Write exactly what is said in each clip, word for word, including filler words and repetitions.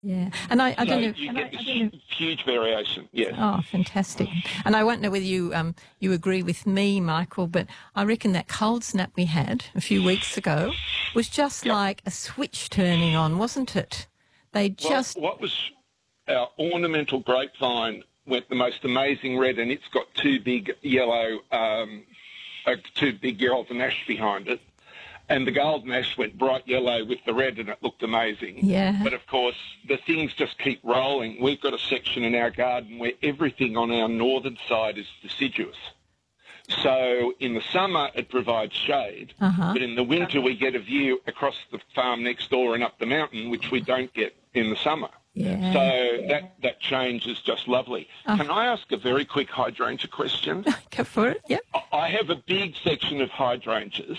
Yeah, and I, I so don't know. you and get I, this I don't know. huge variation. Yes. Oh, fantastic! And I won't know whether you um you agree with me, Michael, but I reckon that cold snap we had a few weeks ago was just Yep. like a switch turning on, wasn't it? They just Well, what was our ornamental grapevine went the most amazing red, and it's got two big yellow, um, uh, two big golden ash behind it. And the golden ash went bright yellow with the red, and it looked amazing. Yeah. But, of course, the things just keep rolling. We've got a section in our garden where everything on our northern side is deciduous. So in the summer, it provides shade. Uh-huh. But in the winter, we get a view across the farm next door and up the mountain, which we don't get in the summer. Yeah. So that, that change is just lovely. Oh. Can I ask a very quick hydrangea question? Go for it. Yep. I have a big section of hydrangeas.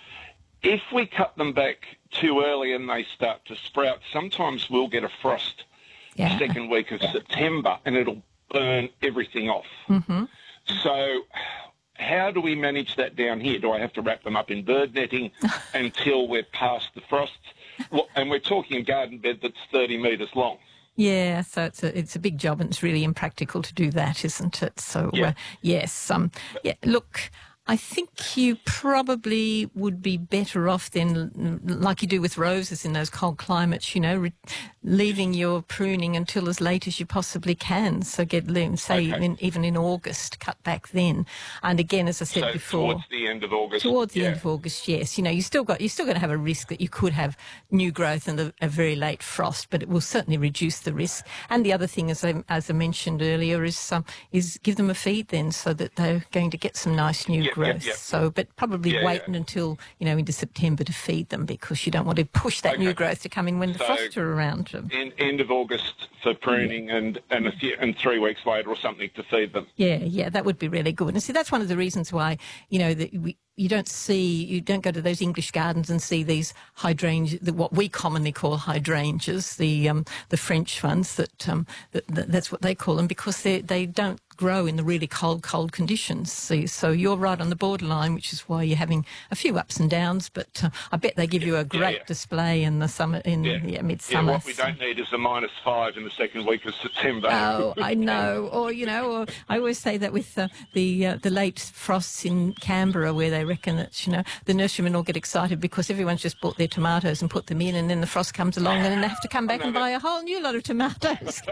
If we cut them back too early and they start to sprout, sometimes we'll get a frost Yeah. the second week of September and it'll burn everything off. Mm-hmm. So how do we manage that down here? Do I have to wrap them up in bird netting until we're past the frosts? Well, and we're talking a garden bed that's thirty metres long. Yeah, so it's a it's a big job, and it's really impractical to do that, isn't it? So Yeah. uh, yes, um, yeah. Look, I think you probably would be better off then, like you do with roses in those cold climates, you know, re- leaving your pruning until as late as you possibly can. So get, say, Okay. in, even in August, cut back then. And again, as I said So before, towards the end of August. towards the yeah. end of August, yes. You know, you still got, you're still going to have a risk that you could have new growth and a, a very late frost, but it will certainly reduce the risk. And the other thing, as I, as I mentioned earlier, is um, is give them a feed then, so that they're going to get some nice new Yep, yep, growth. yep. So, but probably Yeah, waiting yeah. until, you know, into September to feed them, because you don't want to push that new Okay. growth to come in when the So- frosts are around. In, end of August for pruning and, and, a few, and three weeks later or something to feed them. Yeah, yeah, that would be really good. And see, that's one of the reasons why, you know, that we, you don't see, you don't go to those English gardens and see these hydrangeas, the, what we commonly call hydrangeas, the um, the French ones, that, um, that, that that's what they call them, because they they don't grow in the really cold, cold conditions. See, so you're right on the borderline, which is why you're having a few ups and downs. But uh, I bet they give you a great yeah. display in the summer, in Yeah. yeah, Yeah, midsummer. what we don't need is a minus five in the second week of September. Oh, I know. Or, you know, or I always say that with uh, the uh, the late frosts in Canberra, where they reckon that, you know, the nurserymen all get excited because everyone's just bought their tomatoes and put them in, and then the frost comes along and then they have to come back and buy a whole new lot of tomatoes.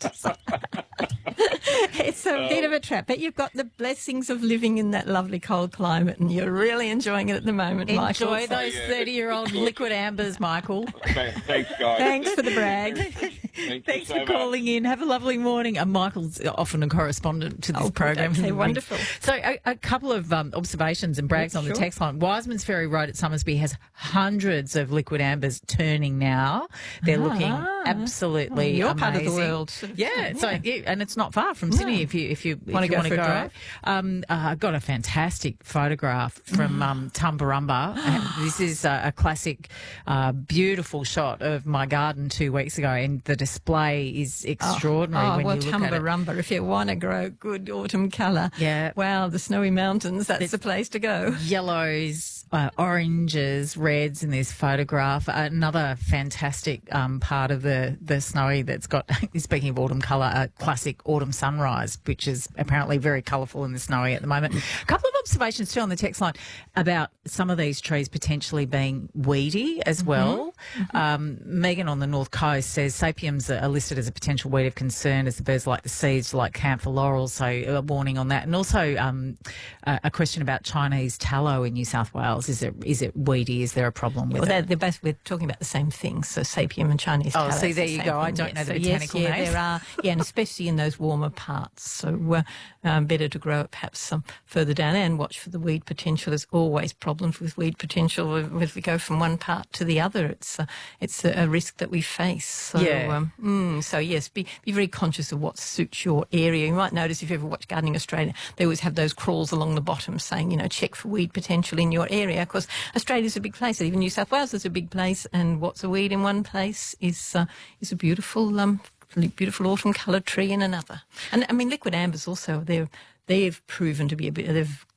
It's a bit of a trap, but you've got the blessings of living in that lovely cold climate, and you're really enjoying it at the moment, Michael. Enjoy So those yeah. thirty-year-old liquid ambers, Michael. Thanks, thanks, guys. thanks for the brag. Thank Thanks you for so much. calling in. Have a lovely morning. And Michael's often a correspondent to this Oh, program. okay, wonderful. So a, a couple of um, observations and brags Yeah, on the sure. text line. Wiseman's Ferry Road at Summersby has hundreds of liquid ambers turning now. They're looking Ah. absolutely Oh, your amazing. part of the world, sort of Yeah, thing, so yeah. yeah, and it's not far from Sydney if you if you Wanna if you go want to for a go. drive? Um, uh, I got a fantastic photograph from um, Tumbarumba. And this is a, a classic, uh, beautiful shot of my garden two weeks ago, and the display is extraordinary Oh, when well, you look at it. Tumbarumba, if you want to grow good autumn colour. Yeah. Wow, the snowy mountains, that's the place to go. Yellows, uh, oranges, reds in this photograph. Another fantastic um, part of the, the snowy that's got, speaking of autumn colour, a classic autumn sunrise, which is apparently very colourful in the snowy at the moment. A couple of observations too on the text line about some of these trees potentially being weedy as well. Mm-hmm. Um, Megan on the North Coast says sapiums are listed as a potential weed of concern as the birds like the seeds, like camphor laurels, so a warning on that. And also um, a, a question about Chinese tallow in New South Wales. Is it is it weedy? Is there a problem with Well, it? they're, they're both, we're talking about the same thing, so sapium and Chinese Oh, tallow. see, is there the you same go. I thing, don't yes. know the So botanical yes, yeah, names. there are, yeah, and especially in those warmer parts. So uh, um, better to grow it perhaps some further down, and watch for the weed potential. There's always problems with weed potential if we go from one part to the other. It's uh, it's a, a risk that we face. So, Yeah. Um, mm, so yes, be be very conscious of what suits your area. You might notice if you ever watch Gardening Australia, they always have those crawls along the bottom saying, you know, check for weed potential in your area, because Australia's a big place. Even New South Wales is a big place, and what's a weed in one place is uh, is a beautiful um, beautiful autumn coloured tree in another. And I mean, liquid ambers also, they're they've proven to be a bit, they've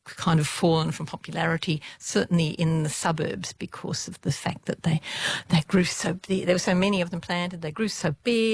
kind of fallen from popularity, certainly in the suburbs, because of the fact that they they grew so big. There were so many of them planted. They grew so big.